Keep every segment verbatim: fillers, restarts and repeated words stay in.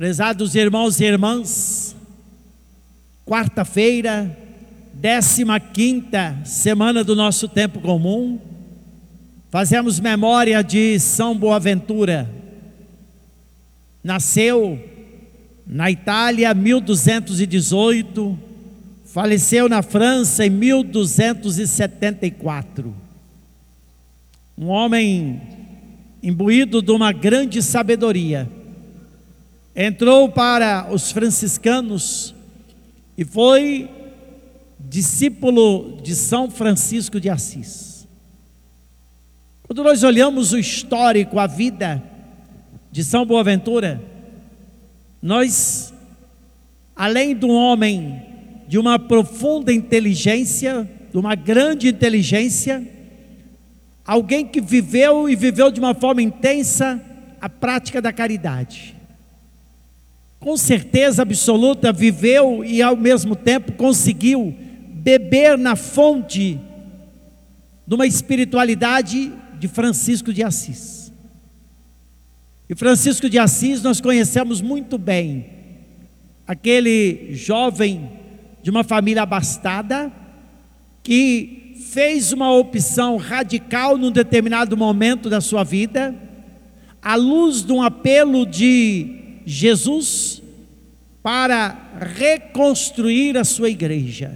Prezados irmãos e irmãs, quarta-feira, décima quinta semana do nosso tempo comum, fazemos memória de São Boaventura. Nasceu na Itália em mil duzentos e dezoito, faleceu na França em mil duzentos e setenta e quatro. Um homem imbuído de uma grande sabedoria. Entrou para os franciscanos e foi discípulo de São Francisco de Assis. Quando nós olhamos o histórico, a vida de São Boaventura, nós, além de um homem de uma profunda inteligência, de uma grande inteligência, alguém que viveu e viveu de uma forma intensa a prática da caridade. Com certeza absoluta viveu e ao mesmo tempo conseguiu beber na fonte de uma espiritualidade de Francisco de Assis. E Francisco de Assis nós conhecemos muito bem, aquele jovem de uma família abastada, que fez uma opção radical num determinado momento da sua vida, à luz de um apelo de Jesus para reconstruir a sua igreja.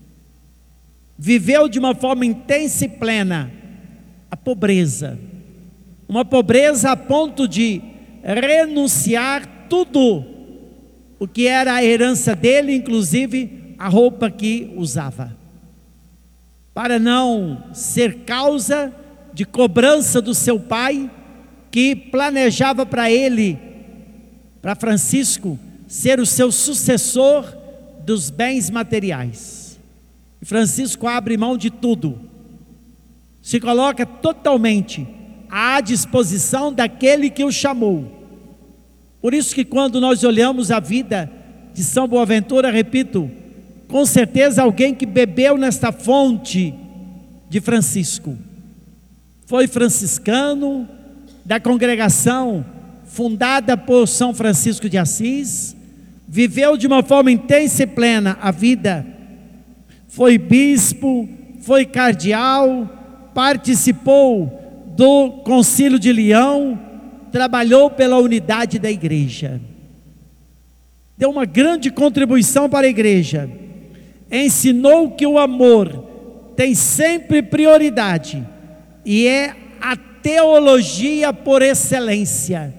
Viveu de uma forma intensa e plena a pobreza, uma pobreza a ponto de renunciar tudo o que era a herança dele, inclusive a roupa que usava, para não ser causa de cobrança do seu pai, que planejava para ele, para Francisco, ser o seu sucessor dos bens materiais. E Francisco abre mão de tudo, se coloca totalmente à disposição daquele que o chamou. Por isso que quando nós olhamos a vida de São Boaventura, repito, com certeza alguém que bebeu nesta fonte de Francisco, foi franciscano da congregação fundada por São Francisco de Assis, viveu de uma forma intensa e plena a vida, foi bispo, foi cardeal, participou do Concílio de Leão, trabalhou pela unidade da igreja, deu uma grande contribuição para a igreja, ensinou que o amor tem sempre prioridade e é a teologia por excelência.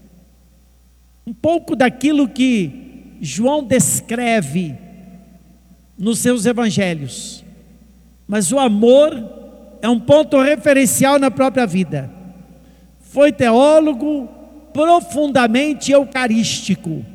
Um pouco daquilo que João descreve nos seus evangelhos, mas o amor é um ponto referencial na própria vida. Foi teólogo profundamente eucarístico,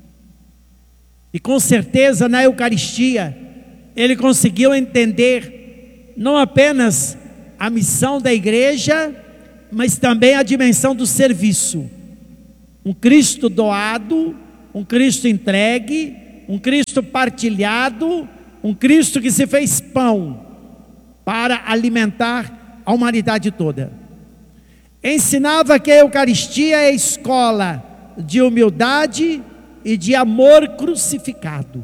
e com certeza na Eucaristia ele conseguiu entender não apenas a missão da igreja, mas também a dimensão do serviço. Um Cristo doado, um Cristo entregue, um Cristo partilhado, um Cristo que se fez pão para alimentar a humanidade toda. Ensinava que a Eucaristia é a escola de humildade e de amor crucificado.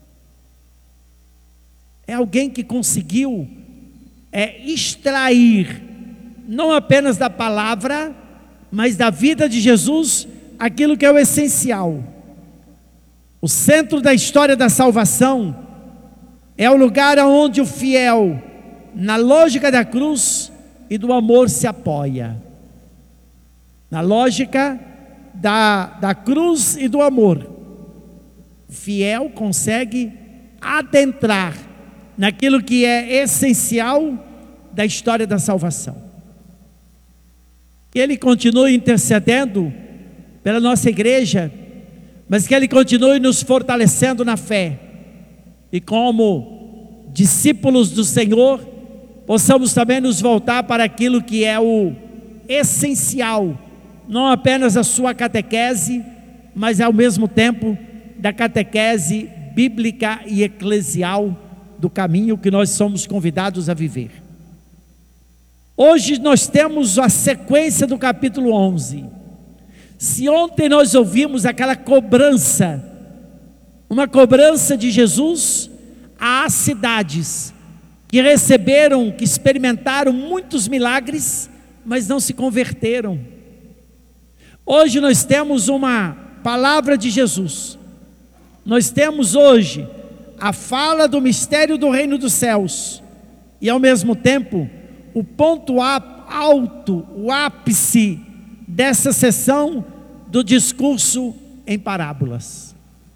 É alguém que conseguiu é, extrair, não apenas da palavra, mas da vida de Jesus, aquilo que é o essencial. O centro da história da salvação é o lugar onde o fiel, na lógica da cruz e do amor, se apoia. Na lógica da, da cruz e do amor, o fiel consegue adentrar naquilo que é essencial da história da salvação. Que Ele continue intercedendo pela nossa igreja, mas que Ele continue nos fortalecendo na fé, e como discípulos do Senhor, possamos também nos voltar para aquilo que é o essencial, não apenas a sua catequese, mas ao mesmo tempo da catequese bíblica e eclesial do caminho que nós somos convidados a viver. Hoje nós temos a sequência do capítulo onze. Se ontem nós ouvimos aquela cobrança, uma cobrança de Jesus às cidades que receberam, que experimentaram muitos milagres, mas não se converteram. Hoje nós temos uma palavra de Jesus, nós temos hoje a fala do mistério do reino dos céus, e ao mesmo tempo, o ponto alto, o ápice dessa sessão do discurso em parábolas.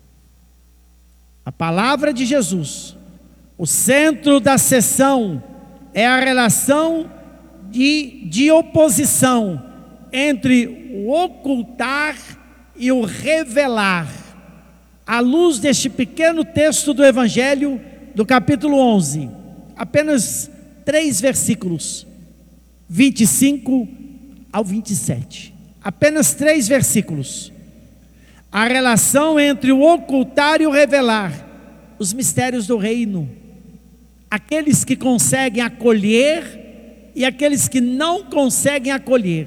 A palavra de Jesus, o centro da sessão é a relação de, de oposição entre o ocultar e o revelar, à luz deste pequeno texto do Evangelho, do capítulo onze, apenas três versículos, vinte e cinco ao vinte e sete, apenas três versículos. A relação entre o ocultar e o revelar, os mistérios do reino, aqueles que conseguem acolher e aqueles que não conseguem acolher.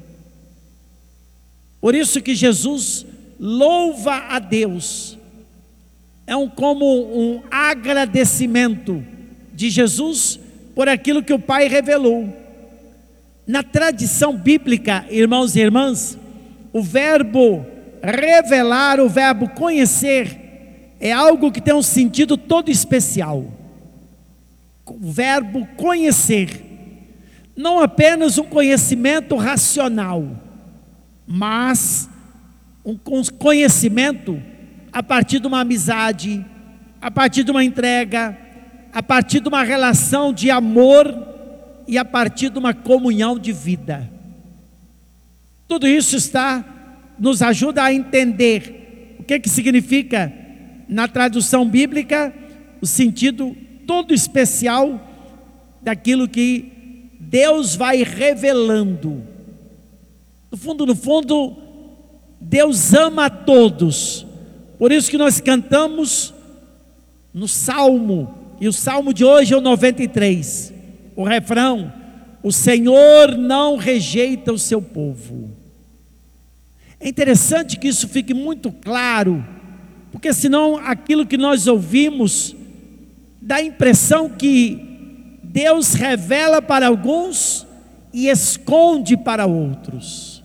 Por isso que Jesus louva a Deus, é um, como um agradecimento de Jesus por aquilo que o Pai revelou. Na tradição bíblica, irmãos e irmãs, o verbo revelar, o verbo conhecer, é algo que tem um sentido todo especial. O verbo conhecer, não apenas um conhecimento racional, mas um conhecimento a partir de uma amizade, a partir de uma entrega, a partir de uma relação de amor e a partir de uma comunhão de vida. Tudo isso está, nos ajuda a entender o que que significa, na tradução bíblica, o sentido todo especial daquilo que Deus vai revelando. No fundo, no fundo, Deus ama a todos. Por isso que nós cantamos no Salmo, e o Salmo de hoje é o noventa e três, o refrão: o Senhor não rejeita o seu povo. É interessante que isso fique muito claro, porque senão aquilo que nós ouvimos dá a impressão que Deus revela para alguns e esconde para outros.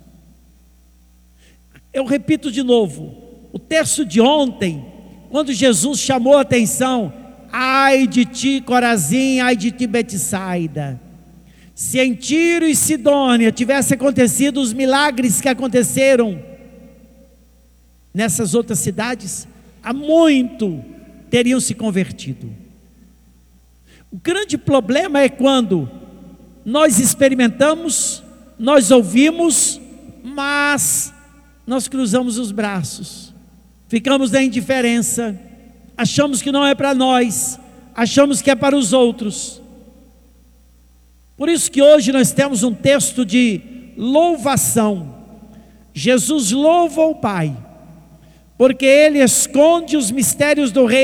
Eu repito de novo, o texto de ontem, quando Jesus chamou a atenção: ai de ti, Corazim, ai de ti, Betsaida. Se em Tiro e Sidônia tivessem acontecido os milagres que aconteceram nessas outras cidades, há muito teriam se convertido. O grande problema é quando nós experimentamos, nós ouvimos, mas nós cruzamos os braços, ficamos na indiferença, achamos que não é para nós, achamos que é para os outros. Por isso que hoje nós temos um texto de louvação. Jesus louva o Pai, porque Ele esconde os mistérios do reino